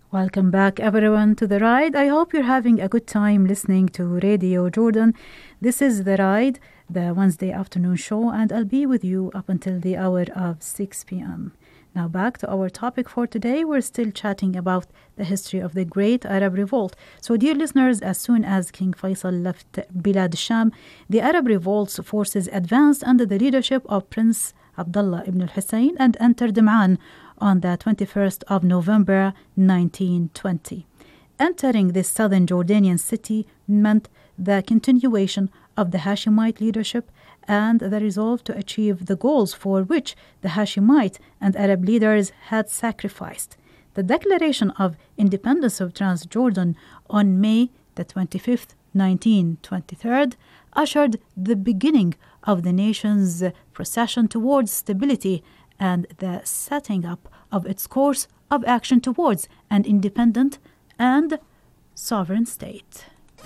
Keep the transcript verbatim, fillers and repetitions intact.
Welcome back, everyone, to The Ride. I hope you're having a good time listening to Radio Jordan. This is The Ride, the Wednesday afternoon show, and I'll be with you up until the hour of six p.m. Now, back to our topic for today. We're still chatting about the history of the Great Arab Revolt. So, dear listeners, as soon as King Faisal left Bilad Sham, the Arab Revolt's forces advanced under the leadership of Prince Abdullah ibn al-Hussein and entered Dam'an on the twenty-first of November nineteen twenty. Entering this southern Jordanian city meant the continuation of the Hashemite leadership and the resolve to achieve the goals for which the Hashemite and Arab leaders had sacrificed. The declaration of independence of Transjordan on May the twenty-fifth, nineteen twenty-three, ushered the beginning of the nation's procession towards stability and the setting up of its course of action towards an independent and sovereign state.